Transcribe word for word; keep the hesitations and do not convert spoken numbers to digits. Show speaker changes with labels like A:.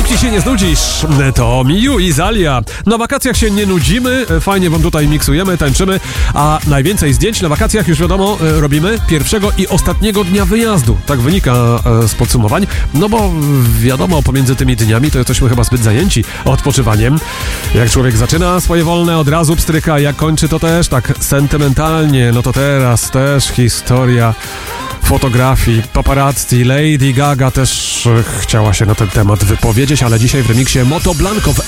A: Póki się nie znudzisz, to Miu i Zalia. Na wakacjach się nie nudzimy, fajnie wam tutaj miksujemy, tańczymy, a najwięcej zdjęć na wakacjach, już wiadomo, robimy pierwszego i ostatniego dnia wyjazdu. Tak wynika z podsumowań, no bo wiadomo, pomiędzy tymi dniami to jesteśmy chyba zbyt zajęci odpoczywaniem. Jak człowiek zaczyna swoje wolne, od razu pstryka, jak kończy, to też tak sentymentalnie. No to teraz też historia fotografii, paparazzi. Lady Gaga też chciała się na ten temat wypowiedzieć, ale dzisiaj w remiksie Moto Blanco w